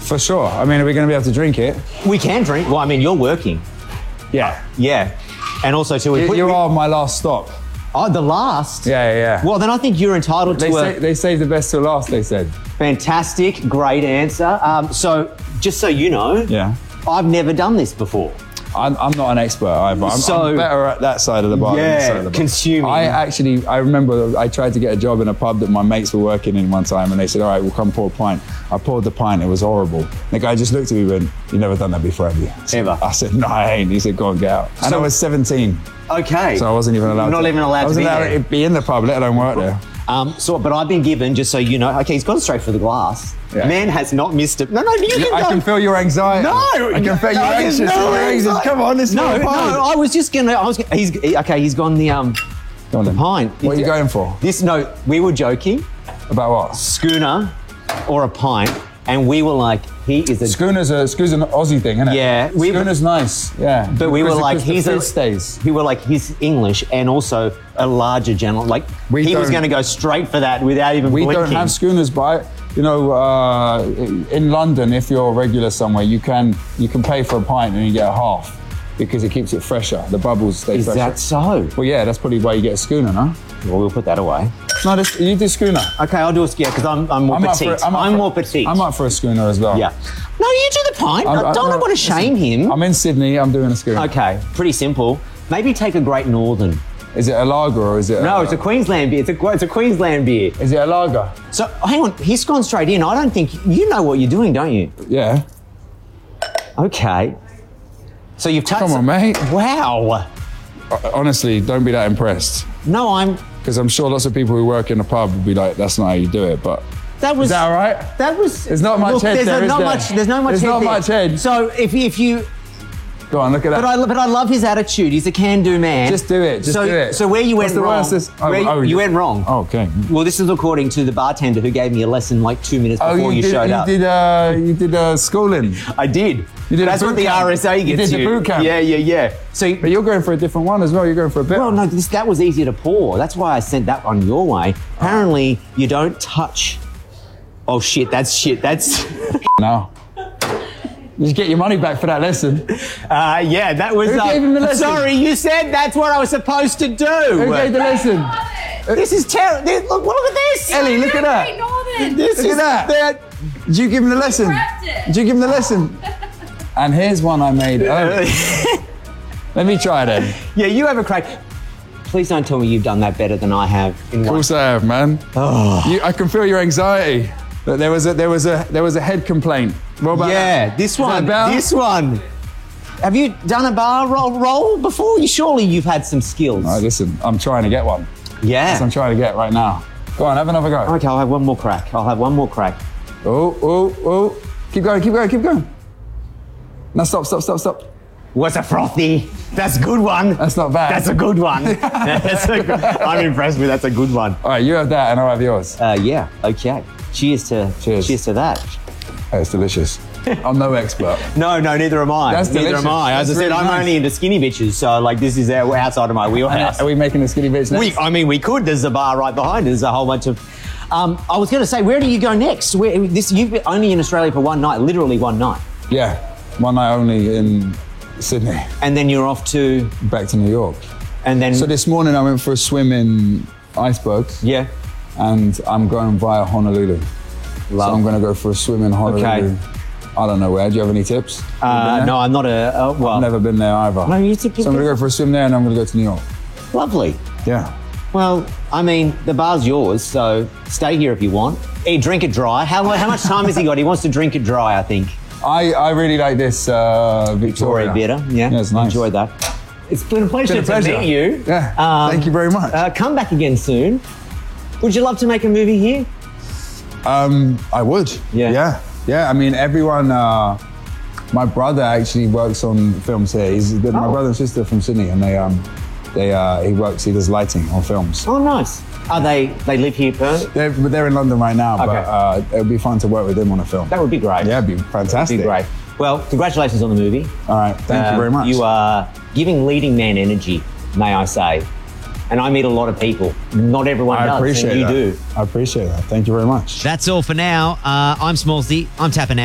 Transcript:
For sure. I mean, are we going to be able to drink it? We can drink. Well, I mean, you're working. Yeah. Yeah. And also, too, You are my last stop. Oh, the last? Yeah. Well, then I think you're entitled to They saved the best till last, they said. Fantastic, great answer. So, just so you know, Yeah. I've never done this before. I'm not an expert either. I'm better at that side of the bar than this side of the bar. Consuming. I remember I tried to get a job in a pub that my mates were working in one time, and they said, all right, we'll come pour a pint. I poured the pint, it was horrible. The guy just looked at me and went, you've never done that before, have you? Ever? I said, no, I ain't. He said, go and get out. And I was 17. Okay. So I wasn't even allowed Not even allowed to be there. I wasn't allowed to be in the pub, let alone work there. But I've been given, just so you know, okay, he's gone straight for the glass. Yeah. Man has not missed it. No, you can go. I can feel your anxiety. No! I can feel your anxious. Come on, this is No, fine. I was just gonna, he's gone the, Go on then. pint. What are you going for? We were joking, About what? schooner or a pint, and we were like, he is a... Schooner's an Aussie thing, isn't it? Yeah. Schooner's nice, yeah. But we were like, he's stays. We were like, he's English and also a larger gentleman. Like, he was going to go straight for that without even blinking. We don't have schooners, but you know, in London, if you're a regular somewhere, you can pay for a pint and you get a half because it keeps it fresher. The bubbles stay fresher. Is that so? Well, yeah, that's probably why you get a schooner, no? Well, we'll put that away. No, you do schooner. Okay, I'll do a schooner because I'm more petite. I'm more petite. I'm up for a schooner as well. Yeah. No, you do the pint. I don't want to shame him. I'm in Sydney. I'm doing a schooner. Okay, pretty simple. Maybe take a Great Northern. Is it a lager or is it? No, it's a Queensland beer. It's a Queensland beer. Is it a lager? So hang on, he's gone straight in. I don't think you know what you're doing, don't you? Yeah. Okay. So you've touched. Come on, mate. Wow. Honestly, don't be that impressed. No, Because I'm sure lots of people who work in a pub will be like, that's not how you do it, but... Is that all right? That was... There's not much head there, is there? There's not much head there. Much head. So if you... Go on, look at that. But I love his attitude. He's a can-do man. Just do it, do it. So where you went wrong... You went wrong. Oh, okay. Well, this is according to the bartender who gave me a lesson like 2 minutes before you showed up. You did schooling. I did. That's what the RSA gets you. You did the boot camp. Yeah. So, but you're going for a different one as well. You're going for a better. Well, no, that was easier to pour. That's why I sent that one your way. Apparently, you don't touch... Oh, shit, that's... No. You get your money back for that lesson. Yeah, that was... Who gave him the lesson? Sorry, you said that's what I was supposed to do. Who gave the lesson? This is terrible. Look at this. Ellie, look at that. Look at that. Did you give him the lesson? Did you give him the lesson? And here's one I made earlier. Let me try then. Yeah, you have a crack. Please don't tell me you've done that better than I have. Of course I have, man. Oh. I can feel your anxiety. There was a head complaint. What about that? This one. This one. Have you done a bar roll before? Surely you've had some skills. No, listen, I'm trying to get one. Yeah. That's what I'm trying to get right now. Go on, have another go. Okay, I'll have one more crack. Oh. Keep going. No, stop. What's a frothy? That's a good one. That's not bad. That's a good one. I'm impressed with that's a good one. All right, you have that and I'll have yours. Yeah, okay. Cheers to that. Oh, it's delicious. I'm no expert. No, neither am I. That's delicious. Neither am I. As I said, I'm only into skinny bitches, so like this is outside of my wheelhouse. Are we making a skinny bitch next? We could. There's a bar right behind. There's a whole bunch of... I was going to say, where do you go next? You've been only in Australia for one night, literally one night. Yeah, one night only in Sydney. And then you're off to... Back to New York. And then... So this morning I went for a swim in icebergs. Yeah. And I'm going via Honolulu. So I'm going to go for a swim in Honolulu. Okay. I don't know where. Do you have any tips? No, I'm not well... I've never been there either. No, so I'm going to go for a swim there and I'm going to go to New York. Lovely. Yeah. Well, I mean, the bar's yours, so stay here if you want. Hey, drink it dry. How much time has he got? He wants to drink it dry, I think. I really like this Victoria bitter. Yeah, it's nice. Enjoy that. It's been a pleasure to meet you. Yeah, thank you very much. Come back again soon. Would you love to make a movie here? I would. Yeah. I mean, everyone. My brother actually works on films here. My brother and sister are from Sydney, and he does lighting on films. Oh, nice. They live here, permanently? They're in London right now, but it would be fun to work with them on a film. That would be great. Yeah, it'd be fantastic. That'd be great. Well, congratulations on the movie. All right, thank you very much. You are giving leading man energy, may I say. And I meet a lot of people. Not everyone does, appreciate and you that. do. I appreciate that. Thank you very much. That's all for now. I'm Smallsy. I'm tapping out.